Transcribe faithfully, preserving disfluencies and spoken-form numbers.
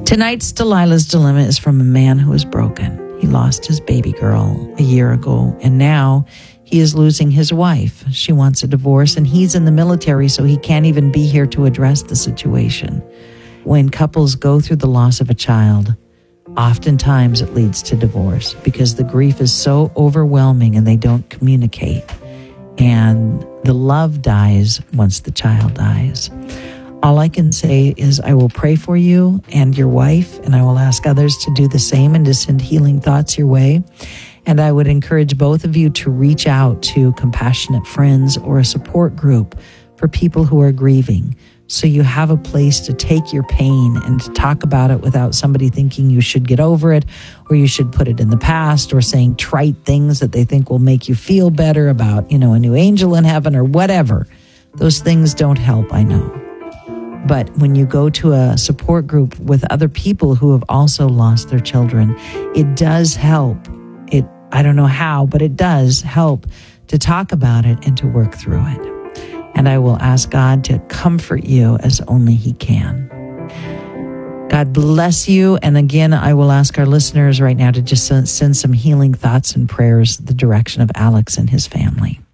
Tonight's Delilah's Dilemma is from a man who is broken. He lost his baby girl a year ago, and now he is losing his wife. She wants a divorce, and he's in the military, so he can't even be here to address the situation. When couples go through the loss of a child, oftentimes it leads to divorce because the grief is so overwhelming and they don't communicate. And the love dies once the child dies. All I can say is I will pray for you and your wife, and I will ask others to do the same and to send healing thoughts your way. And I would encourage both of you to reach out to compassionate friends or a support group for people who are grieving, so you have a place to take your pain and to talk about it without somebody thinking you should get over it, or you should put it in the past, or saying trite things that they think will make you feel better about, you know, a new angel in heaven or whatever. Those things don't help, I know. But when you go to a support group with other people who have also lost their children, it does help. It, I don't know how, but it does help to talk about it and to work through it. And I will ask God to comfort you as only He can. God bless you. And again, I will ask our listeners right now to just send some healing thoughts and prayers the direction of Alex and his family.